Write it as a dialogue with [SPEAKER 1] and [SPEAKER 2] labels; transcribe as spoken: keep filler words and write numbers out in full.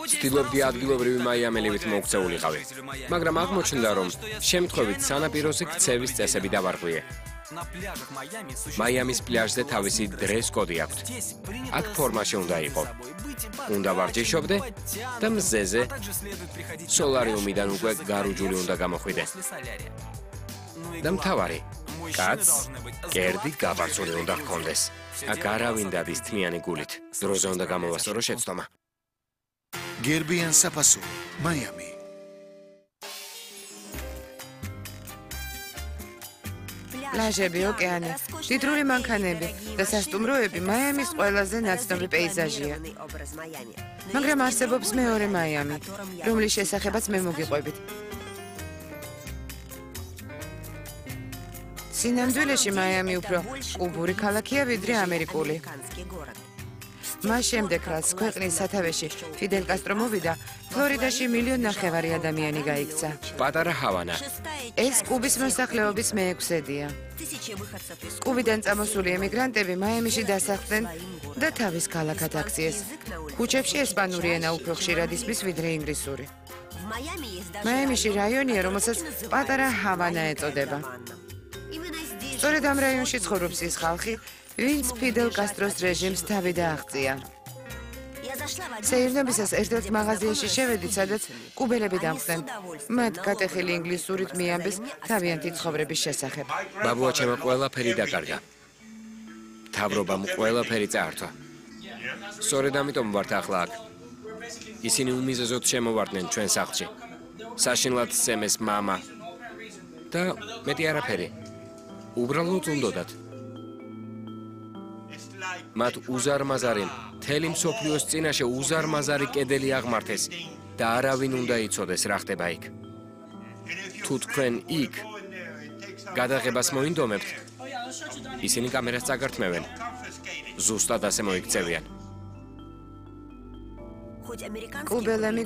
[SPEAKER 1] ვცდილობდი ადგილობრივი მაიამელივით მოუქცეულიყავი, მაგრამ აღმოჩნდა, რომ შემთხვევით სანაპიროზე ქცევის წესები დავარღვიე. მაიამის პლაჟზე თავისი დრეს კოდი აქვთ. აქ ფორმაში უნდა იყო. უნდა ვარჯიშობდე და მზეზე სოლარიუმიდან უკვე გარუჯული უნდა გამოხვიდე. და მთავარი, კაცს კერდი გაბარცული უნდა ჰქონდეს. აქ არავინ დადის თმიანი გულით. დროზე უნდა გამოვასწორო შეცდომა.
[SPEAKER 2] გერბიან საფასური, მაიამი.
[SPEAKER 3] პლაჟები, ოკეანე, მდიდრული მანქანები და სასტუმროები მაიამის ყველაზე ნაცნობი პეიზაჟია. მაგრამ არსებობს მეორე მაიამი, რომლის შესახებაც მე მოგიყვებით. სინამდვილეში მაიამი უფრო კუბური ქალაქია, ვიდრე ამერიკული. მას შემდეგ, რაც ქვეყნის სათავეში ფიდელ კასტრო მოვიდა, ფლორიდაში მილიონ ნახევარი ადამიანი გაიქცა.
[SPEAKER 1] პატარა ჰავანა.
[SPEAKER 3] ეს კუბის მოსახლეობის მეექვსედია. კუბიდან წამოსული ემიგრანტები მაიამიში დასახლდნენ და თავის ქალაქად აქციეს. ქუჩებში ესპანური ენა უფრო ხშირად ისმის, ვიდრე ინგლისური. მაიამიში რაიონია, რომელსაც პატარა ჰავანა ეწოდება. სწორედ ამ რაიონში ცხოვრობს ის ხალხი, ვინც ფიდელ კასტროს რეჟიმს თავი დააღწია. სეირნობისას ერთ-ერთ მაღაზიაში შევედით, სადაც კუბელები დამხდნენ. მათ გატეხილი ინგლისურით მიამბეს თავიანთი ცხოვრების შესახებ.
[SPEAKER 1] ბაბუა ჩემო ყველაფერი დაკარგა. მთავრობამ ყველაფერი წაართვა. სწორედ ამიტომ ვართ ახლა აქ. ისინი უმიზეზოდ შემოვარდნენ ჩვენ სახლში. საშინლად სცემეს მამა და მეტი არაფერი. უბრალოდ უნდოდათ. მათ უზარმაზარი, მთელი მსოფლიოს წინაშე უზარმაზარი კედელი აღმართეს და არავინ უნდა იცოდეს რა ხდება იქ. თუ თქვენ იქ გადაღებას მოინდომებთ, ისინი კამერას წაგართმევენ. ზუსტად ასე მოიქცევიან.
[SPEAKER 3] კუბელები